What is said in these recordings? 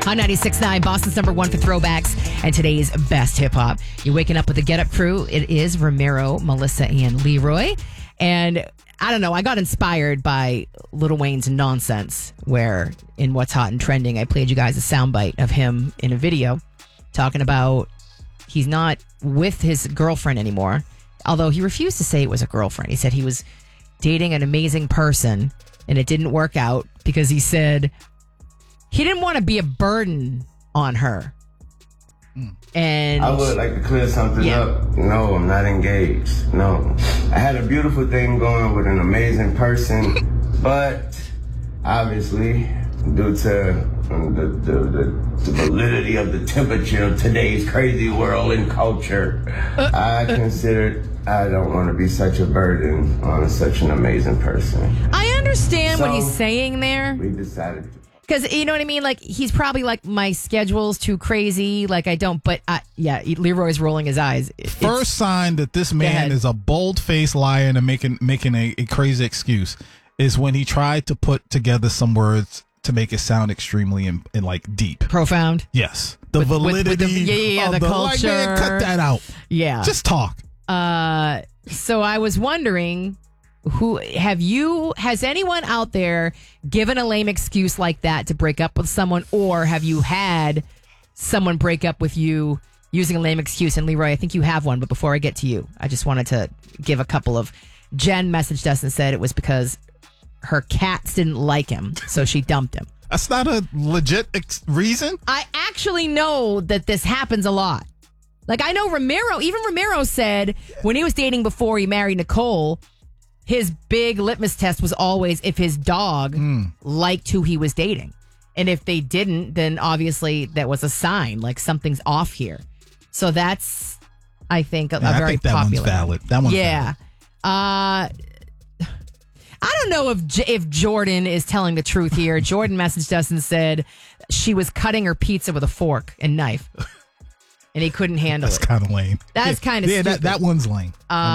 On 96.9, Boston's number one for throwbacks and today's best hip hop. You're waking up with the Get Up crew. It is Romero, Melissa, and Leroy. And I don't know, I got inspired by Lil Wayne's Nonsense, where in What's Hot and Trending, I played you guys a soundbite of him in a video talking about he's not with his girlfriend anymore, although he refused to say it was a girlfriend. He said he was dating an amazing person and it didn't work out because he said he didn't want to be a burden on her. And I would like to clear something up. No, I'm not engaged. No. I had a beautiful thing going with an amazing person, but obviously, due to the validity of the temperature of today's crazy world and culture, I considered I don't want to be such a burden on such an amazing person. I understand what he's saying there. We decided to. Because, you know what I mean? Like, he's probably like, my schedule's too crazy. Like, I don't, but Leroy's rolling his eyes. First sign that this man is a bold-faced liar and making a crazy excuse is when he tried to put together some words to make it sound extremely and like deep. Profound? Yes. The validity of the culture. Like, man, cut that out. Yeah. Just talk. So I was wondering, has anyone out there given a lame excuse like that to break up with someone, or have you had someone break up with you using a lame excuse? And Leroy, I think you have one, but before I get to you, I just wanted to give a couple of. Jen messaged us and said it was because her cats didn't like him, so she dumped him. That's not a legit reason? I actually know that this happens a lot. Like, I know Romero said when he was dating before he married Nicole, his big litmus test was always if his dog liked who he was dating. And if they didn't, then obviously that was a sign, like something's off here. So that's, I think, a very think that popular. One's valid. That one's valid. I don't know if Jordan is telling the truth here. Jordan messaged us and said she was cutting her pizza with a fork and knife. And he couldn't handle That's kind of lame. That's kind of stupid. That one's lame.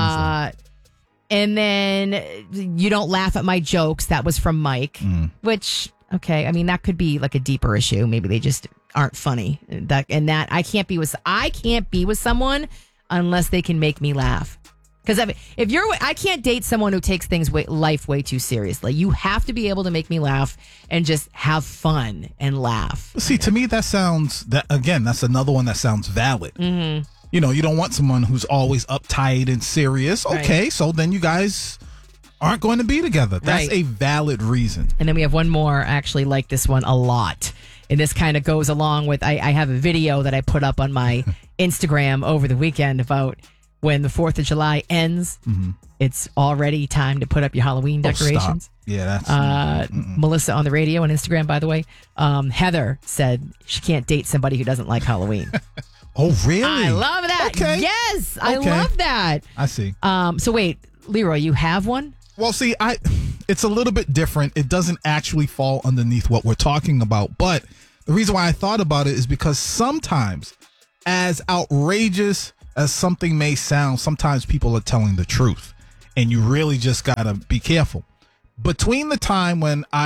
And then you don't laugh at my jokes. That was from Mike, which, okay. I mean, that could be like a deeper issue. Maybe they just aren't funny. I can't be with someone unless they can make me laugh. Because I can't date someone who takes life way too seriously. You have to be able to make me laugh and just have fun and laugh. See, to me, that's another one that sounds valid. Mm-hmm. You know, you don't want someone who's always uptight and serious. Okay, right. So then you guys aren't going to be together. That's a valid reason. And then we have one more. I actually like this one a lot. And this kind of goes along with, I have a video that I put up on my Instagram over the weekend about when the 4th of July ends, it's already time to put up your Halloween decorations. Stop. Yeah, that's... Melissa on the radio on Instagram, by the way. Heather said she can't date somebody who doesn't like Halloween. Oh, really? I love that. Okay. Yes, I love that. I see. So wait, Leroy, you have one? Well, see, it's a little bit different. It doesn't actually fall underneath what we're talking about. But the reason why I thought about it is because sometimes, as outrageous as something may sound, sometimes people are telling the truth. And you really just got to be careful. Between the time when I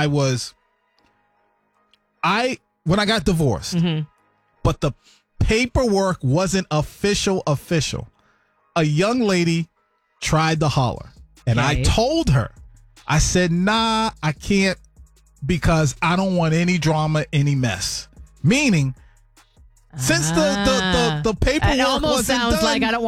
got divorced, but the paperwork wasn't official. A young lady tried to holler. And I told her, I said, nah, I can't because I don't want any drama, any mess. Meaning, since the paperwork it almost wasn't sounds done, like I don't want